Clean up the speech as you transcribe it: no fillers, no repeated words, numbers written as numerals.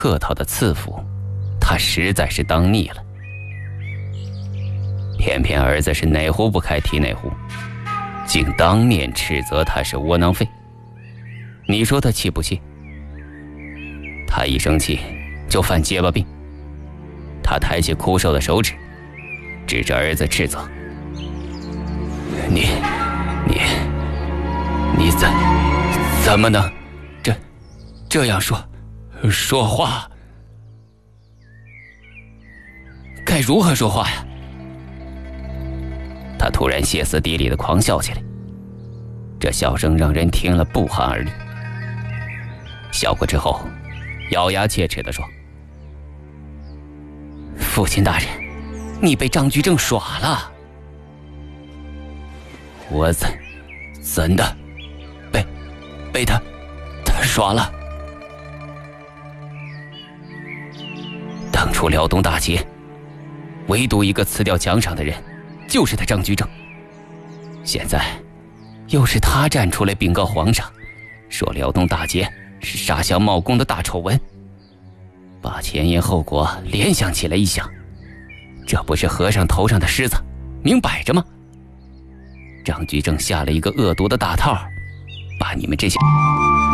客套的赐福，他实在是当腻了。偏偏儿子是哪壶不开提哪壶，竟当面斥责他是窝囊废。你说他气不气？他一生气就犯结巴病。他抬起枯瘦的手指，指着儿子斥责：“你怎么能这样说话？该如何说话呀？”他突然歇斯底里地狂笑起来，这笑声让人听了不寒而栗。笑过之后，咬牙切齿地说：“父亲大人，你被张居正耍了。”我怎的被他耍了？当初辽东大捷，唯独一个辞掉奖赏的人，就是他张居正。现在又是他站出来禀告皇上，说辽东大捷是杀降冒功的大丑闻，把前因后果联想起来一想，这不是和尚头上的虱子，明摆着吗？张居正下了一个恶毒的大套，把你们这些